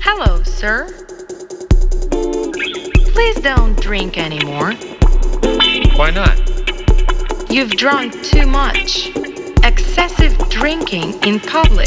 Hello, sir. Please don't drink anymore. Why not? You've drunk too much. Excessive drinking in public